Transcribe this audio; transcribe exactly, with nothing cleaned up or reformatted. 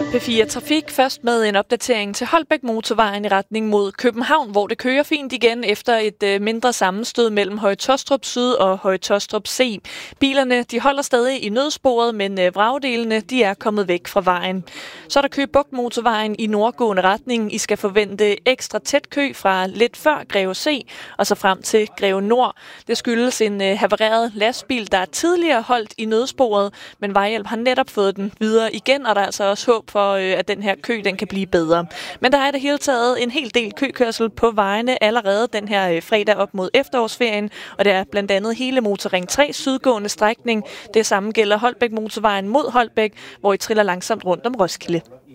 P fire Trafik først med en opdatering til Holbæk Motorvejen i retning mod København, hvor det kører fint igen efter et øh, mindre sammenstød mellem Høje Taastrup Syd og Høje Taastrup C. Bilerne de holder stadig i nødsporet, men øh, vragdelene de er kommet væk fra vejen. Så er der Køge Bugt Motorvejen i nordgående retning. I skal forvente ekstra tæt kø fra lidt før Greve C og så frem til Greve Nord. Det skyldes en øh, havareret lastbil, der er tidligere holdt i nødsporet, men Vejhjælp har netop fået den videre igen, og der er altså også håb for, at den her kø den kan blive bedre. Men der er i det hele taget en hel del køkørsel på vejene allerede den her fredag op mod efterårsferien, og det er blandt andet hele Motorring tre sydgående strækning. Det samme gælder Holbæk Motorvejen mod Holbæk, hvor I triller langsomt rundt om Roskilde.